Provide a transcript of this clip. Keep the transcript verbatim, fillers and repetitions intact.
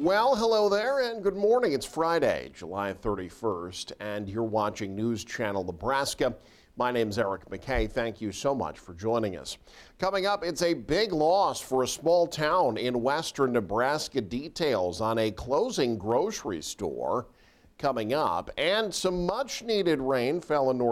Well, hello there and good morning. It's Friday, July thirty-first, and you're watching News Channel Nebraska. My name's Eric McKay. Thank you so much for joining us. Coming up, it's a big loss for a small town in western Nebraska. Details on a closing grocery store coming up, and some much needed rain fell in north